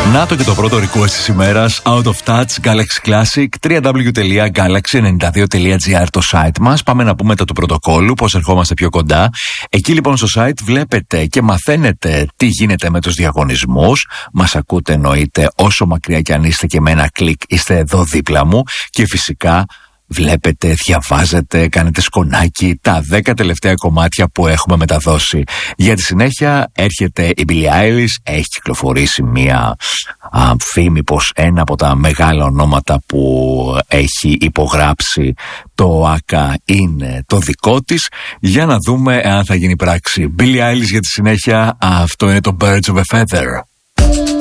Να το και το πρώτο request της ημέρας. Out of Touch, Galaxy Classic, www.galaxy92.gr το site μας. Πάμε να πούμε τα του πρωτοκόλλου, πώς ερχόμαστε πιο κοντά. Εκεί λοιπόν στο site βλέπετε και μαθαίνετε τι γίνεται με τους διαγωνισμούς. Μας ακούτε εννοείται όσο μακριά κι αν είστε, και με ένα κλικ είστε εδώ δίπλα μου. Και φυσικά βλέπετε, διαβάζετε, κάνετε σκονάκι τα 10 τελευταία κομμάτια που έχουμε μεταδώσει. Για τη συνέχεια έρχεται η Billie Eilish. Έχει κυκλοφορήσει μία φήμη πως ένα από τα μεγάλα ονόματα που έχει υπογράψει το ΆΚΑ είναι το δικό της. Για να δούμε αν θα γίνει πράξη. Billie Eilish για τη συνέχεια. Αυτό είναι το Birds of a Feather.